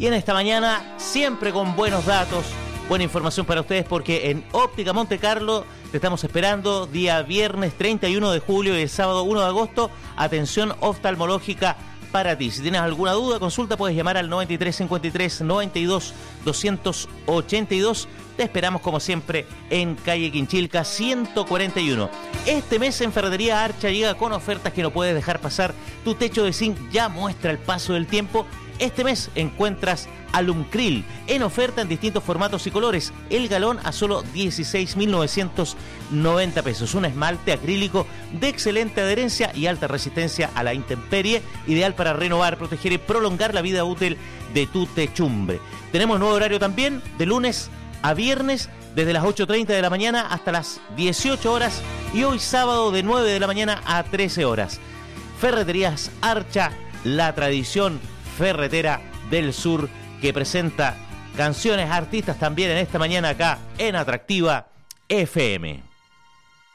Y en esta mañana, siempre con buenos datos, buena información para ustedes, porque en Óptica Monte Carlo te estamos esperando día viernes 31 de julio y el sábado 1 de agosto. Atención oftalmológica para ti. Si tienes alguna duda, consulta, puedes llamar al 9353 92 282. Te esperamos como siempre en calle Quinchilca 141. Este mes en Ferretería Archa llega con ofertas que no puedes dejar pasar. Tu techo de zinc ya muestra el paso del tiempo. Este mes encuentras Alumcril en oferta en distintos formatos y colores. El galón a solo 16.990 pesos. Un esmalte acrílico de excelente adherencia y alta resistencia a la intemperie, ideal para renovar, proteger y prolongar la vida útil de tu techumbre. Tenemos nuevo horario también, de lunes a viernes, desde las 8:30 de la mañana hasta las 18 horas, y hoy sábado de 9 de la mañana a 13 horas. Ferreterías Archa, la tradición ferretera del sur, que presenta canciones, artistas también en esta mañana acá en Atractiva FM.